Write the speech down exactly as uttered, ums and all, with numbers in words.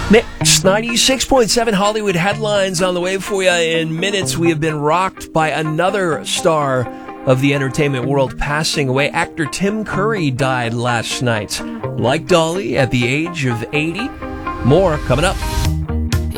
Next, ninety-six point seven Hollywood headlines on the way for you in minutes. We have been rocked by another star of the entertainment world passing away. Actor Tim Curry died last night. Like Dolly, at the age of eighty. More coming up.